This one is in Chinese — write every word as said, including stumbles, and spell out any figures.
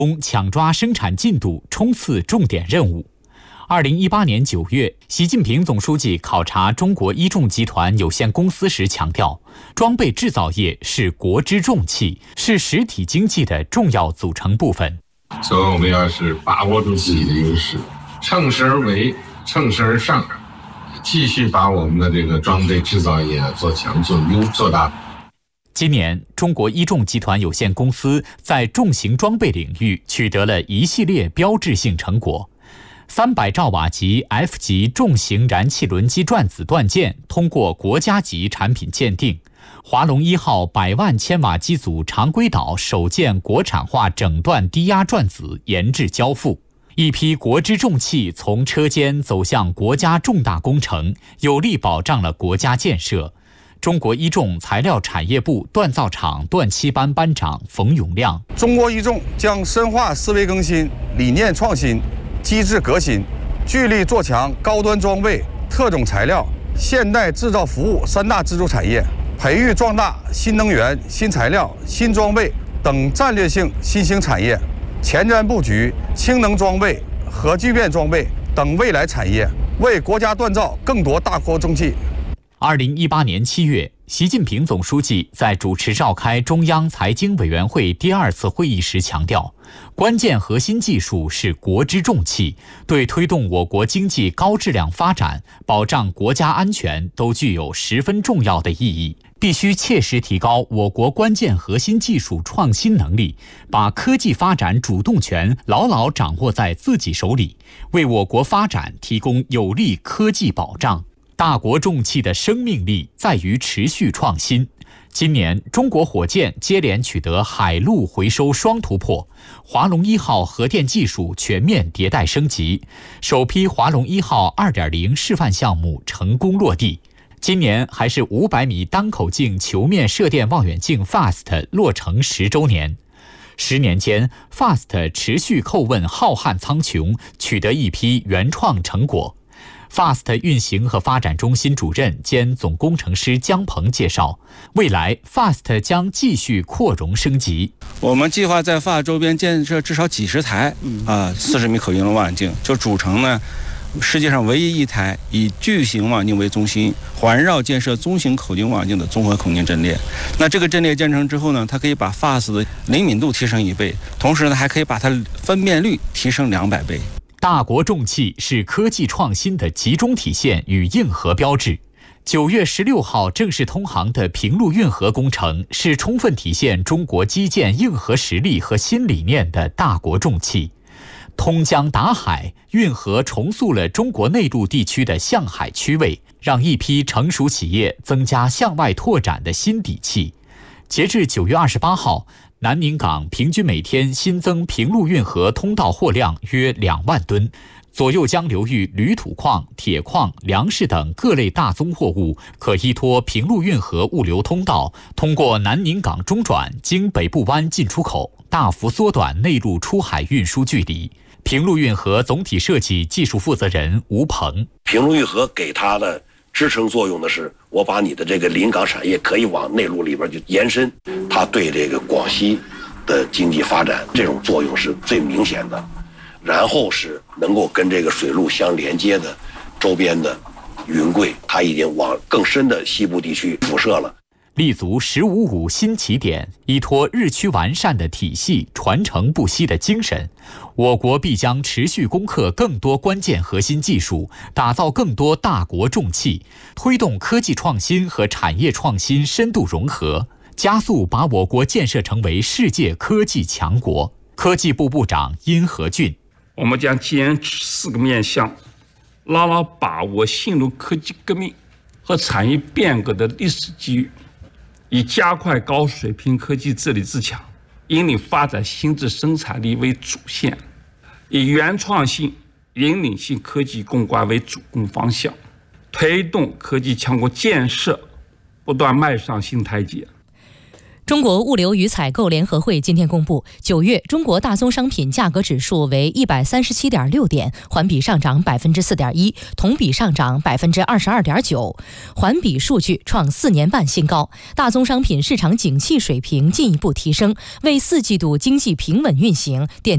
抢抓生产进度，冲刺重点任务。二零一八年九月，习近平总书记考察中国一重集团有限公司时强调，装备制造业是国之重器，是实体经济的重要组成部分。 所以我们要是把握住自己的优势，乘势而为，乘势而上，继续把我们的这个装备制造业做强做优做大。 今年，中国一重集团有限公司在重型装备领域取得了一系列标志性成果。三百兆瓦级 F 级重型燃气轮机转子锻件通过国家级产品鉴定，华龙一号百万千瓦机组常规岛首件国产化整段低压转子研制交付，一批国之重器从车间走向国家重大工程，有力保障了国家建设。中国一重材料产业部锻造厂锻漆班班长冯永亮： 中国一重将深化思维更新、理念创新、机制革新，聚力做强高端装备、特种材料、现代制造服务三大支柱产业，培育壮大新能源、新材料、新装备等战略性新兴产业，前瞻布局氢能装备、核聚变装备等未来产业，为国家锻造更多大国重器。 二零一八年七月，习近平总书记在主持召开中央财经委员会第二次会议时强调，关键核心技术是国之重器，对推动我国经济高质量发展、保障国家安全都具有十分重要的意义。必须切实提高我国关键核心技术创新能力，把科技发展主动权牢牢掌握在自己手里，为我国发展提供有力科技保障。大国重器的生命力在于持续创新。今年，中国火箭接连取得海陆回收双突破，华龙一号核电技术全面迭代升级，首批华龙一号 二点零 示范项目成功落地。今年还是五百米单口径球面射电望远镜 F A S T 落成十周年。十年间 ，F A S T 持续叩问浩瀚苍穹，取得一批原创成果。F A S T 运行和发展中心主任兼总工程师姜鹏介绍，未来 F A S T 将继续扩容升级。 我们计划在 F A S T 周边建设至少几十台啊四十米口径的望远镜，就组成呢世界上唯一一台以巨型望远镜为中心，环绕建设中型口径望远镜的综合口径阵列。那这个阵列建成之后呢，它可以把 F A S T 的灵敏度提升一倍，同时呢还可以把它分辨率提升两百倍。 大国重器是科技创新的集中体现与硬核标志。九月十六号正式通航的平陆运河工程是充分体现中国基建硬核实力和新理念的大国重器。通江达海，运河重塑了中国内陆地区的向海区位，让一批成熟企业增加向外拓展的新底气。截至九月二十八号，南宁港平均每天新增平陆运河通道货量约两万吨，左右江流域铝土矿、铁矿、粮食等各类大宗货物可依托平陆运河物流通道，通过南宁港中转，经北部湾进出口，大幅缩短内陆出海运输距离。平陆运河总体设计技术负责人吴鹏： 平陆运河给它的支撑作用的是，我把你的这个临港产业可以往内陆里边去延伸，它对这个广西的经济发展这种作用是最明显的。然后是能够跟这个水路相连接的周边的云贵，它已经往更深的西部地区辐射了。 立足十五五新起点，依托日趋完善的体系、传承不息的精神，我国必将持续攻克更多关键核心技术，打造更多大国重器，推动科技创新和产业创新深度融合，加速把我国建设成为世界科技强国。科技部部长殷和俊： 我们将坚持四个面向，牢牢把握新轮科技革命和产业变革的历史机遇，以加快高水平科技自立自强、引领发展新质生产力为主线，以原创性、引领性科技攻关为主攻方向，推动科技强国建设不断迈上新台阶。 中国物流与采购联合会今天公布，九月中国大宗商品价格指数为一百三十七点六点，环比上涨百分之四点一，同比上涨百分之二十二点九，环比数据创四年半新高。大宗商品市场景气水平进一步提升，为四季度经济平稳运行奠